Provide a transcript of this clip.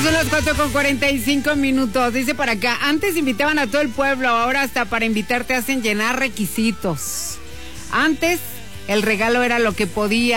son las 4:45. Dice por acá, antes invitaban a todo el pueblo, ahora hasta para invitarte hacen llenar requisitos. Antes el regalo era lo que podía.